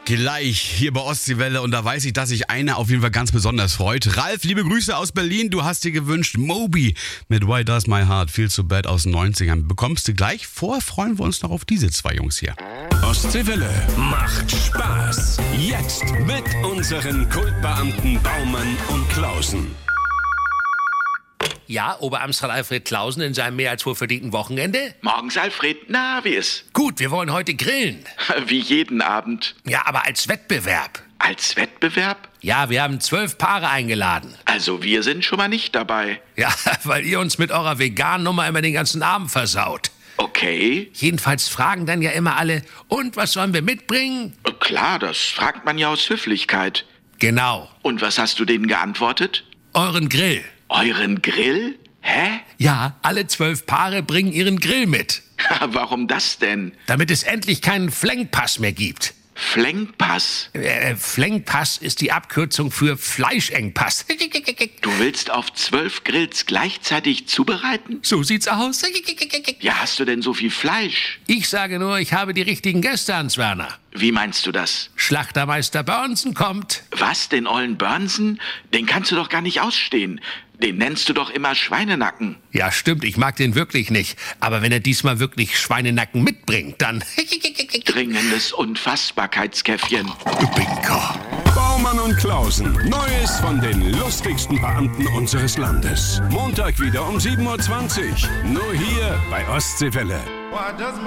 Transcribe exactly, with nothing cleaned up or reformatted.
Gleich hier bei Ostseewelle und da weiß ich, dass sich einer auf jeden Fall ganz besonders freut. Ralf, liebe Grüße aus Berlin. Du hast dir gewünscht Moby mit Why Does My Heart Feel So Bad aus den neunzigern. Bekommst du gleich. Vorher freuen wir uns noch auf diese zwei Jungs hier. Ostseewelle macht Spaß. Jetzt mit unseren Kultbeamten Baumann und Klausen. Ja, Oberamtsrat Alfred Klausen in seinem mehr als wohlverdienten Wochenende? Morgens, Alfred. Na, wie ist? Gut, wir wollen heute grillen. Wie jeden Abend. Ja, aber als Wettbewerb. Als Wettbewerb? Ja, wir haben zwölf Paare eingeladen. Also wir sind schon mal nicht dabei. Ja, weil ihr uns mit eurer veganen Nummer immer den ganzen Abend versaut. Okay. Jedenfalls fragen dann ja immer alle, und was sollen wir mitbringen? Klar, das fragt man ja aus Höflichkeit. Genau, Und was hast du denen geantwortet? euren Grill. Euren Grill? Hä? Ja, alle zwölf Paare bringen ihren Grill mit. Warum das denn? Damit es endlich keinen Flenkpass mehr gibt. Flenkpass. Äh, Flenkpass ist die Abkürzung für Fleischengpass. Du willst auf zwölf Grills gleichzeitig zubereiten? So sieht's aus. Ja, hast du denn so viel Fleisch? Ich sage nur, ich habe die richtigen Gäste, Hans Werner. Wie meinst du das? Schlachtermeister Börnsen kommt. Was, den ollen Börnsen? Den kannst du doch gar nicht ausstehen. Den nennst du doch immer Schweinenacken. Ja, stimmt, ich mag den wirklich nicht. Aber wenn er diesmal wirklich Schweinenacken mitbringt, dann... Dringendes Unfassbarkeitskäffchen. Bingo. Baumann und Klausen. Neues von den lustigsten Beamten unseres Landes. Montag wieder um sieben Uhr zwanzig. Nur hier bei Ostseewelle.